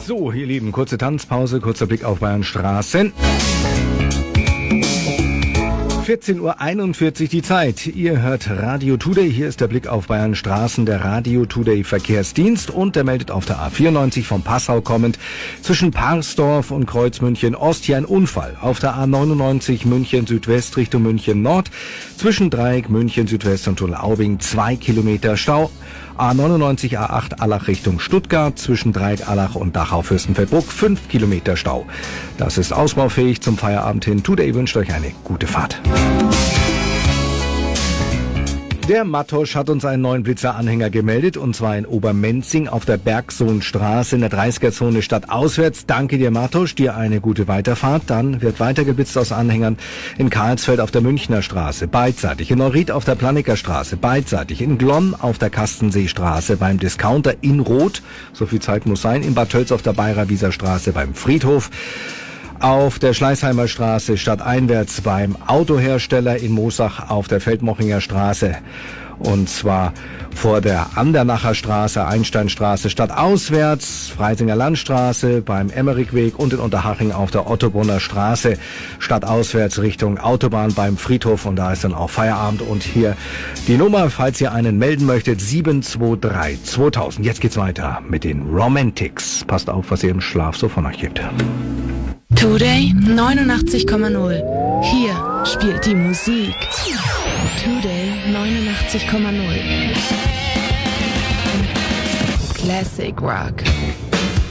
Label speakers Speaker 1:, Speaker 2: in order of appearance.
Speaker 1: So, ihr Lieben, kurze Tanzpause, kurzer Blick auf Bayern Straßen. 14:41 Uhr die Zeit. Ihr hört Radio Today. Hier ist der Blick auf Bayern Straßen, der Radio Today Verkehrsdienst. Und der meldet auf der A94 von Passau kommend zwischen Parsdorf und Kreuzmünchen Ost hier ein Unfall. Auf der A99 München Südwest Richtung München Nord zwischen Dreieck München Südwest und Tunnel-Aubing 2 Kilometer Stau. A99 A8 Allach Richtung Stuttgart zwischen Dreieck Allach und Dachau-Fürstenfeldbruck 5 Kilometer Stau. Das ist ausbaufähig zum Feierabend hin. Today wünscht euch eine gute Fahrt. Der Mattosch hat uns einen neuen Blitzer-Anhänger gemeldet, und zwar in Obermenzing auf der Bergsohnstraße in der 30er-Zone stadtauswärts. Danke dir, Mattosch, dir eine gute Weiterfahrt. Dann wird weiter geblitzt aus Anhängern in Karlsfeld auf der Münchner Straße, beidseitig, in Neuried auf der Planniker Straße, beidseitig, in Glonn auf der Kastenseestraße, beim Discounter in Rot, so viel Zeit muss sein, in Bad Tölz auf der Bayrer-Wieser Straße, beim Friedhof, auf der Schleißheimer Straße stadteinwärts beim Autohersteller in Moosach auf der Feldmochinger Straße, und zwar vor der Andernacher Straße, Einsteinstraße stadtauswärts, Freisinger Landstraße beim Emmerichweg und in Unterhaching auf der Ottobrunner Straße stadtauswärts Richtung Autobahn beim Friedhof, und da ist dann auch Feierabend. Und hier die Nummer, falls ihr einen melden möchtet, 723 2000. Jetzt geht's weiter mit den Romantics. Passt auf, was ihr im Schlaf so von euch gebt.
Speaker 2: Today 89,0. Hier spielt die Musik. Today 89,0. Classic Rock.